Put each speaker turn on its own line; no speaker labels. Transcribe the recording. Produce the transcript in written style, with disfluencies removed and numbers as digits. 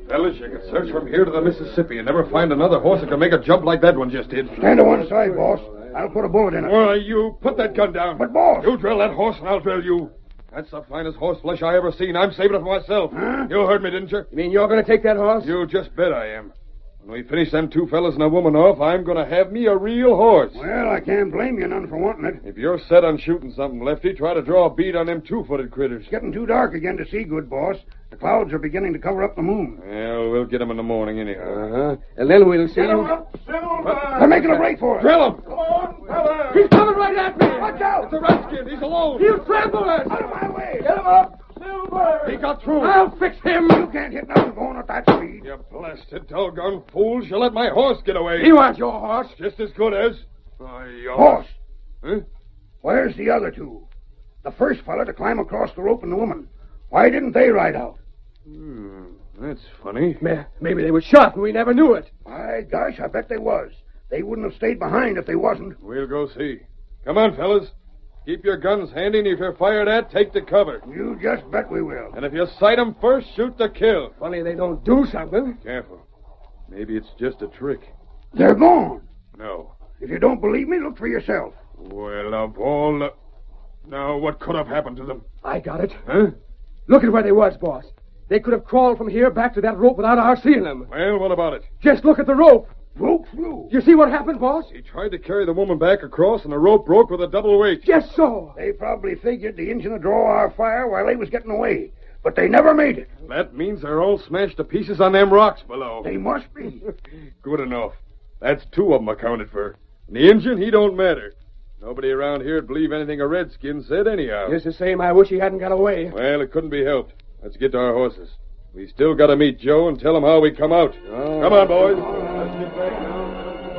Fellas, you could search from here to the Mississippi and never find another horse that can make a jump like that one just did.
Stand to one side, boss. I'll put a bullet in it.
Why, you put that gun down.
But, boss...
You drill that horse and I'll drill you. That's the finest horse flesh I ever seen. I'm saving it for myself.
Huh?
You heard me, didn't you?
You mean you're going to take that horse?
You just bet I am. When we finish them two fellas and a woman off, I'm going to have me a real horse.
Well, I can't blame you none for wanting it.
If you're set on shooting something, Lefty, try to draw a bead on them two-footed critters.
It's getting too dark again to see good, boss. The clouds are beginning to cover up the moon.
Well, we'll get them in the morning anyhow.
Uh-huh. And then we'll see
They're making a break for us.
Drill him!
Come on, fellas!
He's coming right at me!
Watch out!
It's a redskin. He's alone.
He'll trample us!
Out of my way!
Get him up! Silver!
He got through.
I'll fix him!
You can't hit nothing going at that speed.
You blasted doggone fools. You let my horse get away.
He wants your horse.
Just as good as...
Boss,
Huh?
where's the other two? The first fella to climb across the rope and the woman. Why didn't they ride out?
That's funny.
Maybe they were shot and we never knew it.
My gosh, I bet they was. They wouldn't have stayed behind if they wasn't.
We'll go see. Come on, fellas. Keep your guns handy, and if you're fired at, take the cover.
You just bet we will.
And if you sight 'em first, shoot to kill.
Funny they don't do something.
Careful. Maybe it's just a trick.
They're gone.
No.
If you don't believe me, look for yourself.
Well, of all the... Now, what could have happened to them?
I got it.
Huh?
Look at where they was, boss. They could have crawled from here back to that rope without our seeing them.
Well, what about it?
Just look at the rope.
Broke through.
You see what happened, boss?
He tried to carry the woman back across, and the rope broke with a double weight.
Just so.
They probably figured the engine would draw our fire while they was getting away. But they never made it.
That means they're all smashed to pieces on them rocks below.
They must be.
Good enough. That's two of 'em accounted for. And the Injun, he don't matter. Nobody around here'd believe anything a redskin said anyhow.
Just the same, I wish he hadn't got away.
Well, it couldn't be helped. Let's get to our horses. We still got to meet Joe and tell him how we come out. Come on, boys. Let's get back.